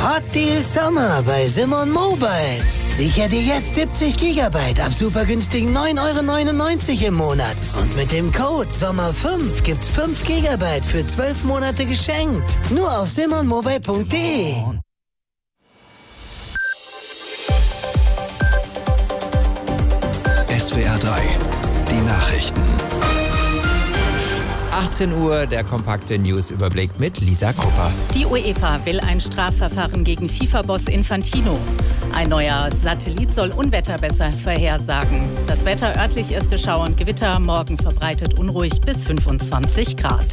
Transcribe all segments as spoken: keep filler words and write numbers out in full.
Hot Deal Sommer bei Simon Mobile. Sicher dir jetzt siebzig Gigabyte ab super günstigen neun Euro neunundneunzig im Monat. Und mit dem Code Sommer fünf gibt's fünf Gigabyte für zwölf Monate geschenkt. Nur auf simon mobile punkt de. S W R drei, die Nachrichten. achtzehn Uhr, der kompakte News-Überblick mit Lisa Kupper. Die UEFA will ein Strafverfahren gegen FIFA-Boss Infantino. Ein neuer Satellit soll Unwetter besser vorhersagen. Das Wetter örtlich erste Schauer und Gewitter, morgen verbreitet unruhig bis fünfundzwanzig Grad.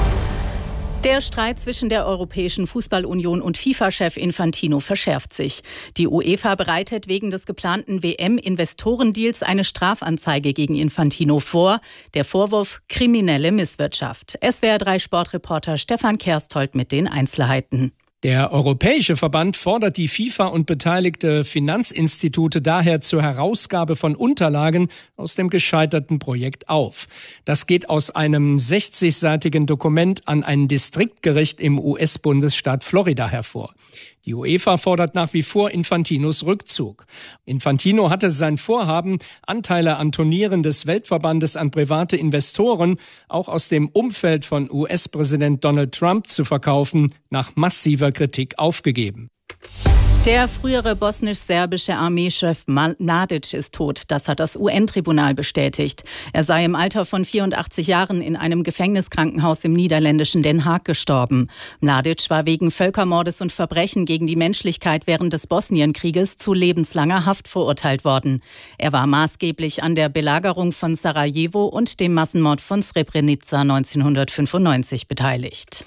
Der Streit zwischen der Europäischen Fußballunion und FIFA-Chef Infantino verschärft sich. Die UEFA bereitet wegen des geplanten W M-Investorendeals eine Strafanzeige gegen Infantino vor. Der Vorwurf kriminelle Misswirtschaft. S W R drei Sportreporter Stefan Kersthold mit den Einzelheiten. Der Europäische Verband fordert die FIFA und beteiligte Finanzinstitute daher zur Herausgabe von Unterlagen aus dem gescheiterten Projekt auf. Das geht aus einem sechzigseitigen Dokument an ein Distriktgericht im U S-Bundesstaat Florida hervor. Die UEFA fordert nach wie vor Infantinos Rückzug. Infantino hatte sein Vorhaben, Anteile an Turnieren des Weltverbandes an private Investoren, auch aus dem Umfeld von U S-Präsident Donald Trump zu verkaufen, nach massiver Kritik aufgegeben. Der frühere bosnisch-serbische Armeechef Mladic ist tot. Das hat das U N-Tribunal bestätigt. Er sei im Alter von vierundachtzig Jahren in einem Gefängniskrankenhaus im niederländischen Den Haag gestorben. Mladic war wegen Völkermordes und Verbrechen gegen die Menschlichkeit während des Bosnienkrieges zu lebenslanger Haft verurteilt worden. Er war maßgeblich an der Belagerung von Sarajevo und dem Massenmord von Srebrenica neunzehnhundertfünfundneunzig beteiligt.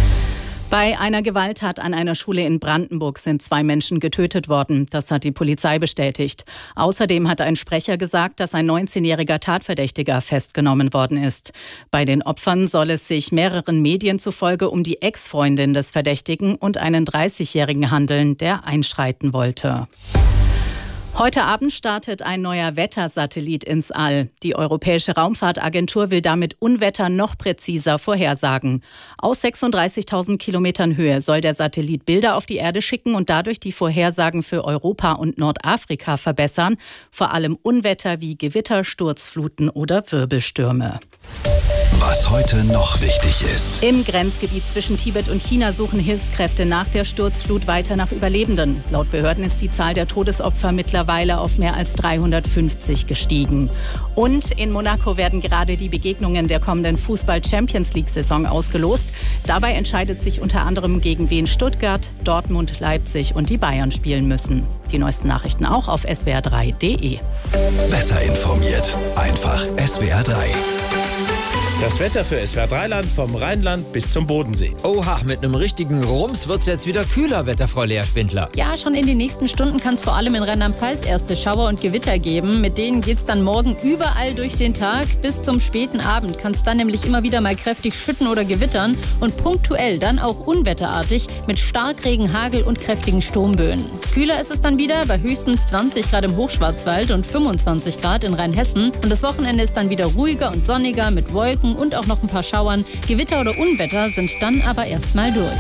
Bei einer Gewalttat an einer Schule in Brandenburg sind zwei Menschen getötet worden. Das hat die Polizei bestätigt. Außerdem hat ein Sprecher gesagt, dass ein neunzehnjähriger Tatverdächtiger festgenommen worden ist. Bei den Opfern soll es sich mehreren Medien zufolge um die Ex-Freundin des Verdächtigen und einen dreißigjährigen handeln, der einschreiten wollte. Heute Abend startet ein neuer Wettersatellit ins All. Die Europäische Raumfahrtagentur will damit Unwetter noch präziser vorhersagen. Aus sechsunddreißigtausend Kilometern Höhe soll der Satellit Bilder auf die Erde schicken und dadurch die Vorhersagen für Europa und Nordafrika verbessern. Vor allem Unwetter wie Gewitter, Sturzfluten oder Wirbelstürme. Was heute noch wichtig ist. Im Grenzgebiet zwischen Tibet und China suchen Hilfskräfte nach der Sturzflut weiter nach Überlebenden. Laut Behörden ist die Zahl der Todesopfer mittlerweile auf mehr als dreihundertfünfzig gestiegen. Und in Monaco werden gerade die Begegnungen der kommenden Fußball-Champions-League-Saison ausgelost. Dabei entscheidet sich unter anderem, gegen wen Stuttgart, Dortmund, Leipzig und die Bayern spielen müssen. Die neuesten Nachrichten auch auf S W R drei Punkt de. Besser informiert. Einfach S W R drei. Das Wetter für S W R drei Land vom Rheinland bis zum Bodensee. Oha, mit einem richtigen Rums wird's jetzt wieder kühler, Wetterfrau Lea Spindler. Ja, schon in den nächsten Stunden kann es vor allem in Rheinland-Pfalz erste Schauer und Gewitter geben. Mit denen geht's dann morgen überall durch den Tag. Bis zum späten Abend kann es dann nämlich immer wieder mal kräftig schütten oder gewittern. Und punktuell dann auch unwetterartig mit Starkregen, Hagel und kräftigen Sturmböen. Kühler ist es dann wieder bei höchstens zwanzig Grad im Hochschwarzwald und fünfundzwanzig Grad in Rheinhessen. Und das Wochenende ist dann wieder ruhiger und sonniger mit Wolken und auch noch ein paar Schauern. Gewitter oder Unwetter sind dann aber erstmal durch.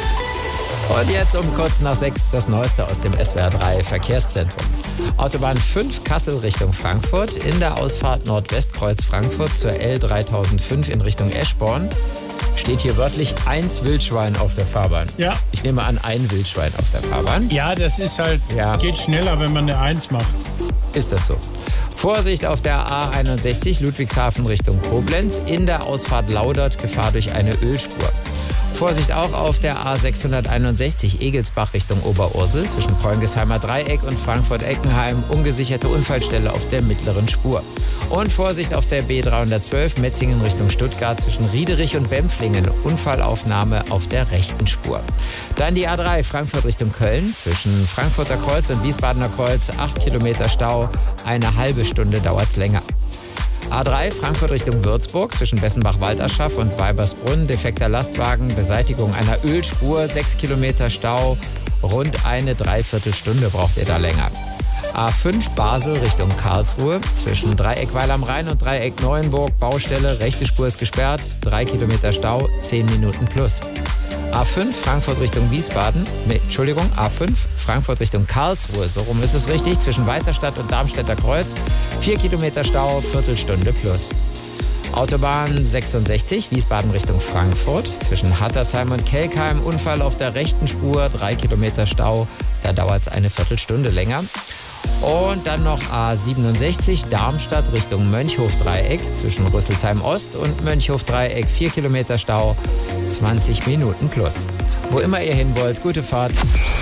Und jetzt um kurz nach sechs das Neueste aus dem S W R drei Verkehrszentrum. Autobahn fünf Kassel Richtung Frankfurt. In der Ausfahrt Nordwestkreuz Frankfurt zur L dreitausendfünf in Richtung Eschborn steht hier wörtlich eins Wildschwein auf der Fahrbahn. Ja. Ich nehme an, ein Wildschwein auf der Fahrbahn. Ja, das ist halt, ja. Geht schneller, wenn man eine eins macht. Ist das so? Vorsicht auf der A einundsechzig Ludwigshafen Richtung Koblenz. In der Ausfahrt Laudert Gefahr durch eine Ölspur. Vorsicht auch auf der A sechshunderteinundsechzig Egelsbach Richtung Oberursel zwischen Preungesheimer Dreieck und Frankfurt-Eckenheim. Ungesicherte Unfallstelle auf der mittleren Spur. Und Vorsicht auf der B dreihundertzwölf Metzingen Richtung Stuttgart zwischen Riederich und Bempflingen. Unfallaufnahme auf der rechten Spur. Dann die A drei Frankfurt Richtung Köln zwischen Frankfurter Kreuz und Wiesbadener Kreuz. acht Kilometer Stau, eine halbe Stunde dauert's länger. A drei Frankfurt Richtung Würzburg zwischen Bessenbach-Walderschaff und Weibersbrunn. Defekter Lastwagen, Beseitigung einer Ölspur, sechs Kilometer Stau. Rund eine Dreiviertelstunde braucht ihr da länger. A fünf Basel Richtung Karlsruhe zwischen Dreieck Weil am Rhein und Dreieck Neuenburg. Baustelle, rechte Spur ist gesperrt, drei Kilometer Stau, zehn Minuten plus. A fünf Frankfurt Richtung Wiesbaden, nee, Entschuldigung, A fünf Frankfurt Richtung Karlsruhe, so rum ist es richtig, zwischen Weiterstadt und Darmstädter Kreuz. Vier Kilometer Stau, Viertelstunde plus. Autobahn sechsundsechzig, Wiesbaden Richtung Frankfurt. Zwischen Hattersheim und Kelkheim, Unfall auf der rechten Spur, drei Kilometer Stau. Da dauert es eine Viertelstunde länger. Und dann noch A siebenundsechzig, Darmstadt Richtung Mönchhof-Dreieck. Zwischen Rüsselsheim Ost und Mönchhof-Dreieck, vier Kilometer Stau, zwanzig Minuten plus. Wo immer ihr hin wollt, gute Fahrt.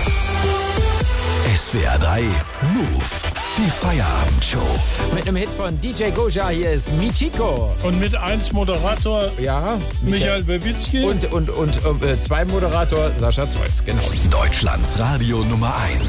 S W R drei Move. Die Feierabendshow. Mit einem Hit von D J Goja, hier ist Michiko. Und mit eins Moderator Ja, Michael Werwitzki. Und, und, und, und äh, zwei Moderator Sascha Zeus, genau. Deutschlands Radio Nummer eins.